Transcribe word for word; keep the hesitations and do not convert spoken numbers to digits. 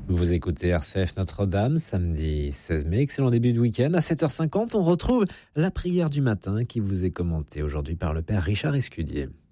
Vous écoutez R C F Notre-Dame, samedi seize mai, excellent début de week-end. À sept heures cinquante, on retrouve la prière du matin qui vous est commentée aujourd'hui par le Père Richard Escudier.